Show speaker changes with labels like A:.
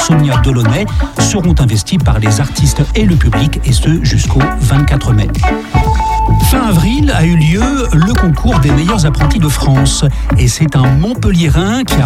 A: Sonia Delaunay seront investis par les artistes et le public, et ce jusqu'au 24 mai. Fin avril a eu lieu le concours des meilleurs apprentis de France, et c'est un Montpelliérain qui a